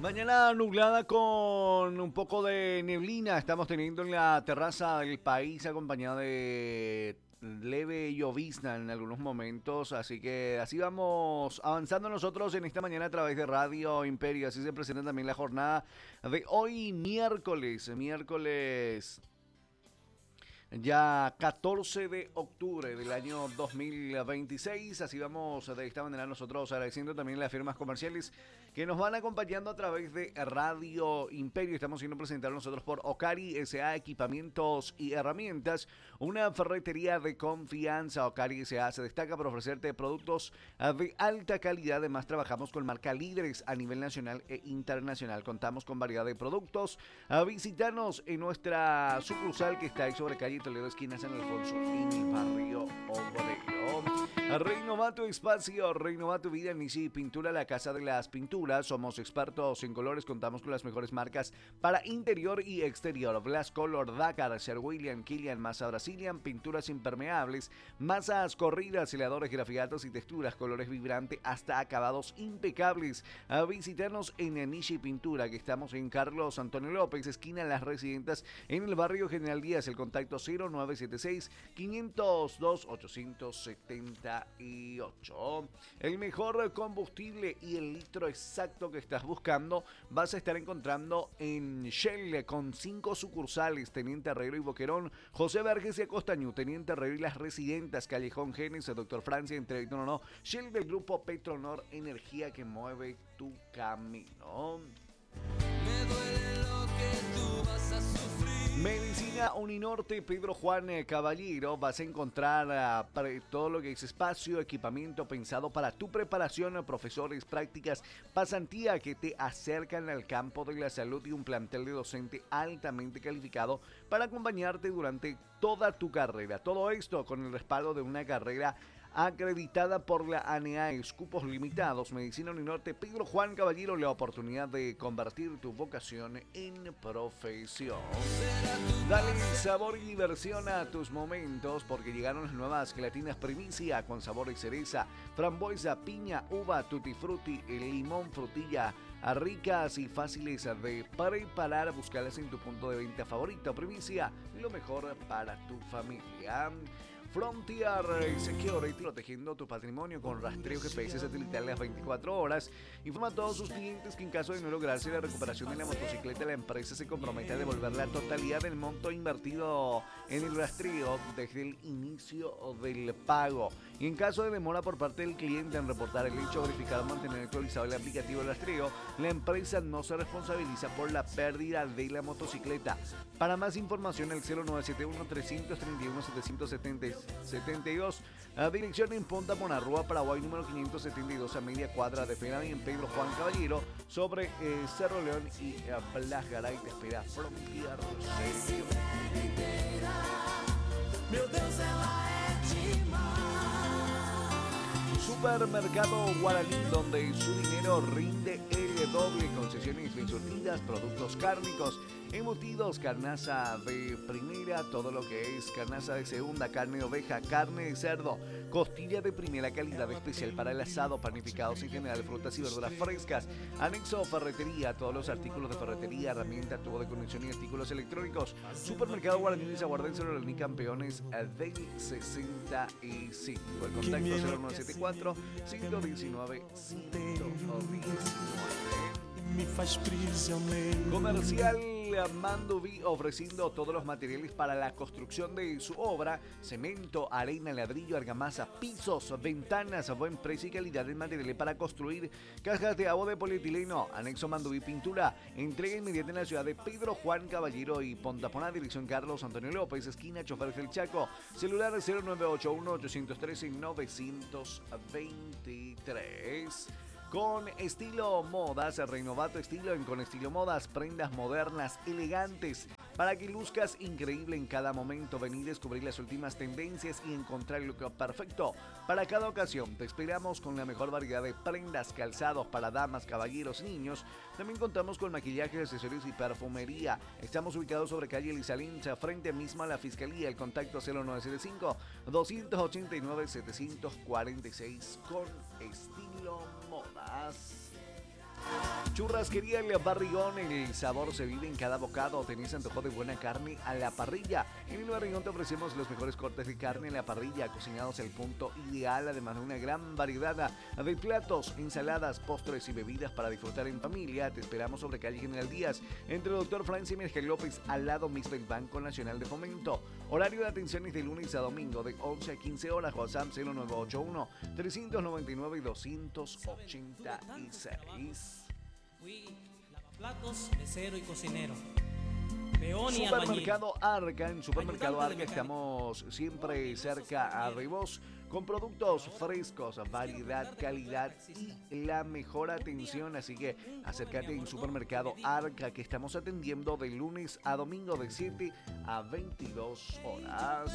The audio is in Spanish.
Mañana nublada con un poco de neblina. Estamos teniendo en la terraza del país acompañada de leve llovizna en algunos momentos. Así que así vamos avanzando nosotros en esta mañana a través de Radio Imperio. Así se presenta también la jornada de hoy miércoles ya 14 de octubre del año 2026. Así vamos de esta manera nosotros agradeciendo también las firmas comerciales que nos van acompañando a través de Radio Imperio. Estamos siendo presentados nosotros por Ocari S.A. Equipamientos y Herramientas, una ferretería de confianza. Ocari S.A. se destaca por ofrecerte productos de alta calidad. Además, trabajamos con marcas líderes a nivel nacional e internacional. Contamos con variedad de productos. Visítanos en nuestra sucursal que está ahí sobre calle Toledo, esquina San Alfonso, en el barrio Obrero. Reinnova tu espacio, reinnova tu vida. Nisi Pintura, la casa de las pinturas. Somos expertos en colores, contamos con las mejores marcas para interior y exterior. Glass Color, Dakar, Sir William, Killian, Masa Brazilian, pinturas impermeables, masas corridas, seladores, grafiatos y texturas, colores vibrantes hasta acabados impecables. A visitarnos en Nishi Pintura, que estamos en Carlos Antonio López, esquina Las Residentas, en el barrio General Díaz. El contacto 0976-502-878. El mejor combustible y el litro exacto que estás buscando vas a estar encontrando en Shell, con 5 sucursales: Teniente Herrero y Boquerón, José Verges y Acostañú, Teniente Herrero y Las Residentas, Callejón Génesis, Doctor Francia, entre Shell del grupo Petronor, energía que mueve tu camino. Me duele lo que tú vas a sufrir. Medicina Uninorte, Pedro Juan Caballero. Vas a encontrar todo lo que es espacio, equipamiento pensado para tu preparación, profesores, prácticas, pasantía que te acercan al campo de la salud y un plantel de docente altamente calificado para acompañarte durante toda tu carrera. Todo esto con el respaldo de una carrera acreditada por la ANEAES, cupos limitados. Medicina Uninorte, Pedro Juan Caballero, la oportunidad de convertir tu vocación en profesión. Dale sabor y diversión a tus momentos, porque llegaron las nuevas gelatinas Primicia con sabores cereza, frambuesa, piña, uva, tutti frutti, limón, frutilla, ricas y fáciles de preparar. Búscalas en tu punto de venta favorito. Primicia, lo mejor para tu familia. Frontier Security, protegiendo tu patrimonio con rastreo GPS satelital las 24 horas. Informa a todos sus clientes que en caso de no lograrse la recuperación de la motocicleta, la empresa se compromete a devolver la totalidad del monto invertido en el rastreo desde el inicio del pago. Y en caso de demora por parte del cliente en reportar el hecho, verificar o mantener actualizado el aplicativo de rastreo, la empresa no se responsabiliza por la pérdida de la motocicleta. Para más información, el 0971-331-772, dirección en Ponta Monarroa, Paraguay, número 572, a media cuadra de Penal, y en Pedro Juan Caballero, sobre Cerro León y Blagaray. Te espera Frontier Security. Meu Deus, ela é demais. Supermercado Guaraní, donde su dinero rinde el doble. Concesiones bien surtidas, productos cárnicos, embutidos, carnaza de primera, todo lo que es carnaza de segunda, carne de oveja, carne de cerdo, costilla de primera calidad especial para el asado, panificados en general, frutas y verduras frescas. Anexo ferretería, todos los artículos de ferretería, herramienta, tubo de conexión y artículos electrónicos. Supermercado Guaraní de Zaguardense, Lorení, campeones del 65. El contacto 0974 519 519. Me faz prisioneiro. Comercial Manduví, ofreciendo todos los materiales para la construcción de su obra: cemento, arena, ladrillo, argamasa, pisos, ventanas, buen precio y calidad de materiales para construir, cajas de agua de polietileno. Anexo Manduví Pintura, entrega inmediata en la ciudad de Pedro Juan Caballero y Pontapona, dirección Carlos Antonio López, esquina Choferes del Chaco. Celular 0981-813-923. Con Estilo Modas, renová tu estilo en Con Estilo Modas, prendas modernas, elegantes, para que luzcas increíble en cada momento. Vení a descubrir las últimas tendencias y encontrar el look perfecto para cada ocasión. Te esperamos con la mejor variedad de prendas, calzados para damas, caballeros, niños. También contamos con maquillaje, accesorios y perfumería. Estamos ubicados sobre calle Lizalincha, frente mismo a la Fiscalía. El contacto 0975-289-746. Con Estilo Modas. Churrasquería El Barrigón, el sabor se vive en cada bocado. ¿Tenés antojo de buena carne a la parrilla? En El Barrigón te ofrecemos los mejores cortes de carne a la parrilla, cocinados al punto ideal, además de una gran variedad de platos, ensaladas, postres y bebidas para disfrutar en familia. Te esperamos sobre calle General Díaz, entre Dr. Francis Mergel López, al lado mismo del Banco Nacional de Fomento. Horario de atención es de lunes a domingo, de 11 a 15 horas. WhatsApp 0981-399-286. Fui lavaplatos, mesero y cocinero. Peón y albañil. Supermercado Arca. En Supermercado Ayudante de Arca mecánico. estamos siempre cerca de vos, con productos frescos, variedad, calidad y la mejor atención. Así que acércate en Supermercado Arca, que estamos atendiendo de lunes a domingo de 7 a 22 horas.